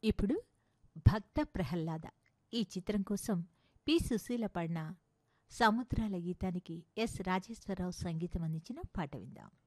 ఇప్పుడు భక్త ప్రహ్లాద ఈ చిత్రం కోసం పి సుశీల పాడిన సముద్రాల గీతానికి ఎస్ రాజేశ్వరరావు సంగీతం అందించిన పాట విందాం.